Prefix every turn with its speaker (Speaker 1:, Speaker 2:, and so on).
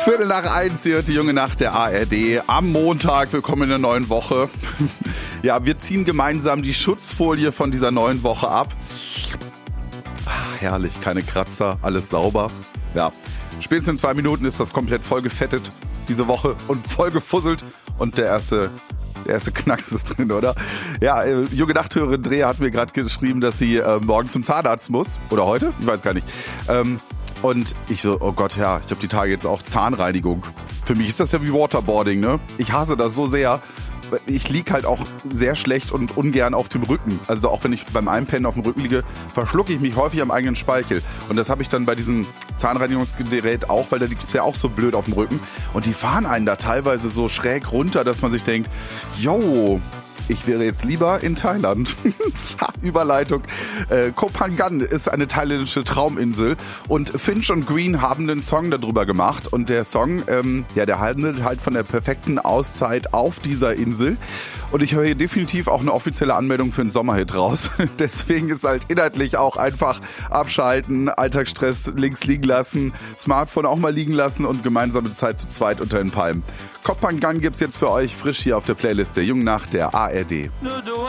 Speaker 1: 1:15 hier die junge Nacht der ARD am Montag. Willkommen in der neuen Woche. Ja, wir ziehen gemeinsam die Schutzfolie von dieser neuen Woche ab. Herrlich, keine Kratzer, alles sauber. Ja, spätestens in 2 Minuten ist das komplett vollgefettet diese Woche und vollgefusselt und der erste Knacks ist drin, oder? Ja, junge Nachthörerin Dreher hat mir gerade geschrieben, dass sie morgen zum Zahnarzt muss. Oder heute? Ich weiß gar nicht. Und ich so, oh Gott, ja, ich habe die Tage jetzt auch Zahnreinigung. Für mich ist das ja wie Waterboarding, ne? Ich hasse das so sehr. Ich lieg halt auch sehr schlecht und ungern auf dem Rücken. Also auch wenn ich beim Einpennen auf dem Rücken liege, verschlucke ich mich häufig am eigenen Speichel. Und das habe ich dann bei diesem Zahnreinigungsgerät auch, weil da liegt es ja auch so blöd auf dem Rücken. Und die fahren einen da teilweise so schräg runter, dass man sich denkt, yo, ich wäre jetzt lieber in Thailand. Überleitung. Koh Phangan ist eine thailändische Trauminsel und Finch und Green haben einen Song darüber gemacht und der Song, der handelt halt von der perfekten Auszeit auf dieser Insel und ich höre hier definitiv auch eine offizielle Anmeldung für einen Sommerhit raus. Deswegen ist halt inhaltlich auch einfach abschalten, Alltagsstress links liegen lassen, Smartphone auch mal liegen lassen und gemeinsame Zeit zu zweit unter den Palmen. Koh Phangan gibt's jetzt für euch frisch hier auf der Playlist der Jungen Nacht der ARD.